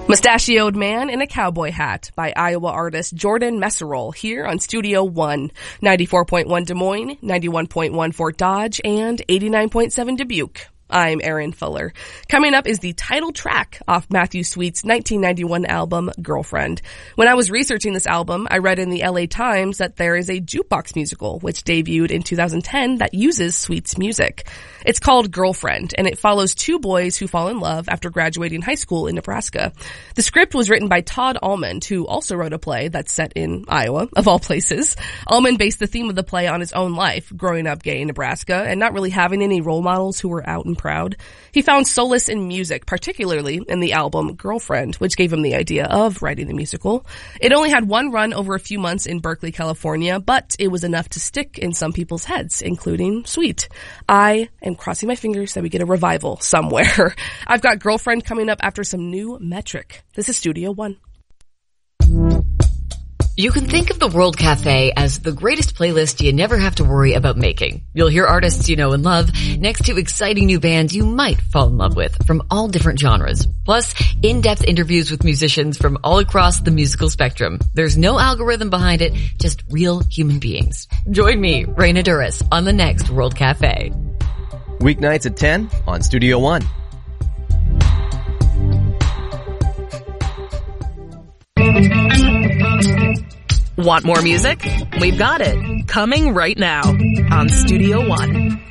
Mustachioed Man in a Cowboy Hat by Iowa artist Jordan Messerol here on Studio One, 94.1 Des Moines, 91.1 Fort Dodge, and 89.7 Dubuque. I'm Erin Fuller. Coming up is the title track off Matthew Sweet's 1991 album, Girlfriend. When I was researching this album, I read in the LA Times that there is a jukebox musical which debuted in 2010 that uses Sweet's music. It's called Girlfriend, and it follows two boys who fall in love after graduating high school in Nebraska. The script was written by Todd Almond, who also wrote a play that's set in Iowa, of all places. Almond based the theme of the play on his own life, growing up gay in Nebraska and not really having any role models who were out and proud. He found solace in music, particularly in the album Girlfriend, which gave him the idea of writing the musical. It only had one run over a few months in Berkeley, California, but it was enough to stick in some people's heads, including Sweet. I am crossing my fingers that we get a revival somewhere. I've got Girlfriend coming up after some new Metric. This is Studio One. You can think of the World Cafe as the greatest playlist you never have to worry about making. You'll hear artists you know and love next to exciting new bands you might fall in love with from all different genres. Plus, in-depth interviews with musicians from all across the musical spectrum. There's no algorithm behind it, just real human beings. Join me, Raina Duras, on the next World Cafe. Weeknights at 10 on Studio One. Want more music? We've got it. Coming right now on Studio One.